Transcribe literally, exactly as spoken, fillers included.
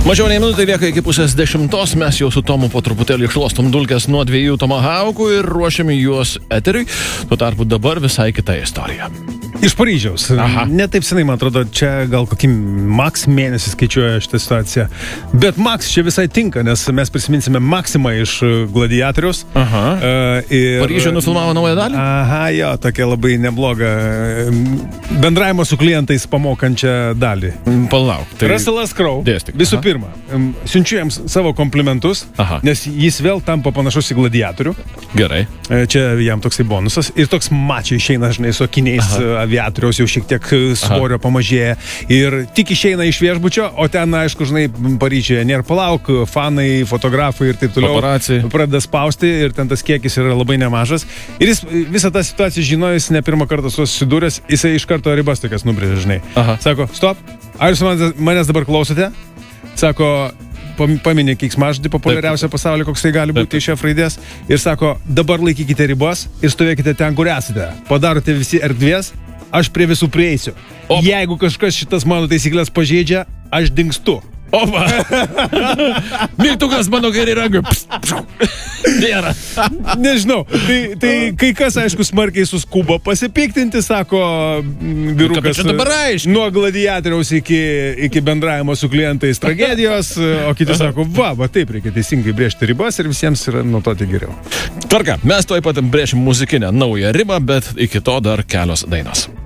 Mažiau nei minutė lieka iki pusės dešimtos, mes jau su Tomu po truputėlį išlostom dulkes nuo dviejų tomahaukų ir ruošiam juos eteriui. Tuo tarpu dabar visai kita istorija. Iš Paryžiaus. Aha. Ne taip senai, man atrodo, čia gal kokį Max mėnesį skaičiuoja šitą situaciją. Bet Max čia visai tinka, nes mes prisiminsime Maksimą iš Gladiatoriaus. Aha. Uh, ir... Paryžiuje nufilmavo naują dalį? Aha, jo, tokia labai nebloga bendravimo su klientais pamokančią dalį. Palauk. Tai... Russellas Crowe. Dėstyk. Visų Aha. pirma, siunčiu jiems savo komplimentus, Aha. nes jis vėl tampa panašus į Gladiatorių. Gerai. Čia jam toksai bonusas. Ir toks mačiai išeina, žinai, su akiniais Aha. aviatoriaus, jau šiek tiek svorio Aha. pamažėja. Ir tik išeina iš viešbučio, o ten, aišku, žinai, Paryžiuje nėra palauk, fanai, fotografai ir taip toliau. Paparaciai. Pradeda spausti ir ten tas kiekis yra labai nemažas. Ir jis visą tą situaciją žino, jis ne pirmą kartą susidūręs, jisai iš karto ribas tokias nubrėžė, žinai. Aha. Sako, stop, ar jūs manęs dabar klausote? Sako, paminė keiksmažodį populiariausią pasaulyje, koks tai gali būti iš F raidės. Ir sako, dabar laikykite ribas ir stovėkite ten, kur esate. Padarote visi erdvės, aš prie visų prieisiu. O jeigu kažkas šitas mano taisyklės pažeidžia, aš dingstu. Opa! Mygtukas mano kairė ranka. Nėra. Nežinau. Tai, tai kai kas, aišku, smarkiai suskubo pasipiktinti, sako vyrukas. Nuo Gladiatoriaus iki, iki bendravimo su klientais tragedijos, o kiti sako, va, va, taip reikia teisingai brėžti ribas ir visiems yra nuo to tik geriau. Tvarka, mes tuoj pat brėšim muzikinę naują ribą, bet iki to dar kelios dainos.